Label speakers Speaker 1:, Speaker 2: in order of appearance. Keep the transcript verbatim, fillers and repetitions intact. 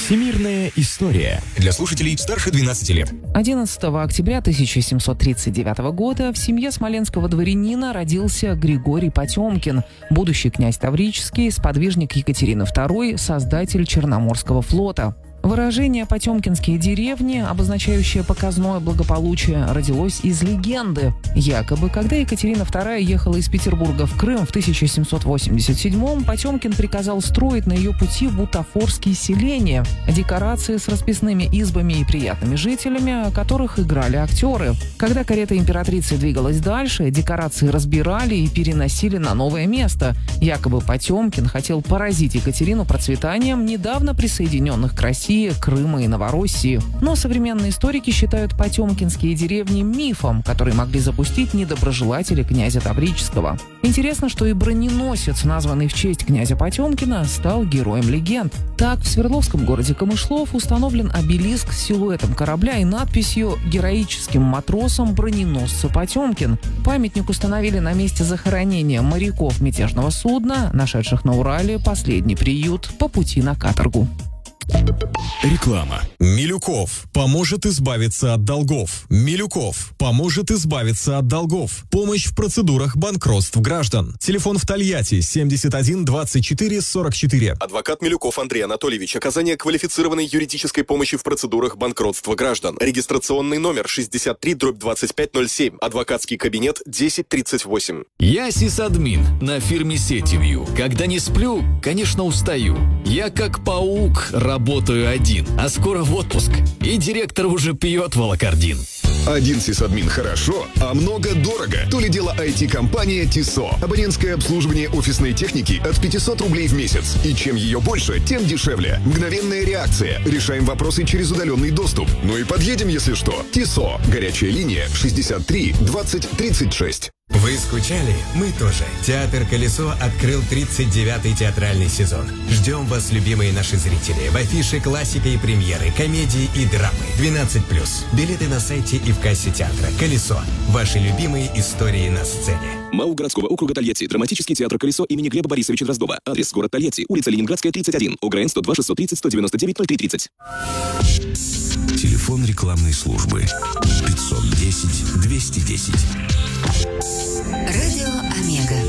Speaker 1: Всемирная история. Для слушателей старше двенадцати лет.
Speaker 2: одиннадцатого октября тысяча семьсот тридцать девятого года в семье смоленского дворянина родился Григорий Потемкин, будущий князь Таврический, сподвижник Екатерины второй, создатель Черноморского флота. Выражение «потемкинские деревни», обозначающее показное благополучие, родилось из легенды. Якобы, когда Екатерина вторая ехала из Петербурга в Крым в тысяча семьсот восемьдесят седьмом, Потемкин приказал строить на ее пути бутафорские селения, декорации с расписными избами и приятными жителями, о которых играли актеры. Когда карета императрицы двигалась дальше, декорации разбирали и переносили на новое место. Якобы Потемкин хотел поразить Екатерину процветанием недавно присоединенных к России Крыма и Новороссии. Но современные историки считают потемкинские деревни мифом, который могли запустить недоброжелатели князя Таврического. Интересно, что и броненосец, названный в честь князя Потемкина, стал героем легенд. Так, в Свердловском городе Камышлов установлен обелиск с силуэтом корабля и надписью «Героическим матросам броненосца Потемкин». Памятник установили на месте захоронения моряков мятежного судна, нашедших на Урале последний приют по пути на каторгу.
Speaker 1: Реклама. Милюков поможет избавиться от долгов. Милюков поможет избавиться от долгов. Помощь в процедурах банкротств граждан. Телефон в Тольятти семьдесят один двадцать четыре сорок четыре.
Speaker 3: Адвокат Милюков Андрей Анатольевич. Оказание квалифицированной юридической помощи в процедурах банкротства граждан. Регистрационный номер шестьдесят три дробь двадцать пять ноль семь. Адвокатский кабинет десять тридцать восемь.
Speaker 4: Я сисадмин на фирме Сетевью. Когда не сплю, конечно, устаю. Я как паук работаю один, а скоро в отпуск. И директор уже пьет волокордин.
Speaker 5: Один сисадмин хорошо, а много дорого. То ли дело ай ти-компания Тисо. Абонентское обслуживание офисной техники от пятисот рублей в месяц. И чем ее больше, тем дешевле. Мгновенная реакция. Решаем вопросы через удаленный доступ. Ну и подъедем, если что. Тисо. Горячая линия шестьдесят три двадцать тридцать шесть.
Speaker 6: Вы скучали? Мы тоже. Театр «Колесо» открыл тридцать девятый театральный сезон. Ждем вас, любимые наши зрители, в афише классика и премьеры, комедии и драмы. двенадцать плюс. Билеты на сайте и в кассе театра. «Колесо». Ваши любимые истории на сцене.
Speaker 7: МАУ городского округа Тольятти. Драматический театр «Колесо» имени Глеба Борисовича Дроздова. Адрес: город Тольятти, улица Ленинградская, тридцать один, ОГРН сто два шестьсот тридцать сто девяносто девять ноль три тридцать.
Speaker 8: Телефон рекламной службы пятьсот десять двести десять.
Speaker 9: Радио Омега.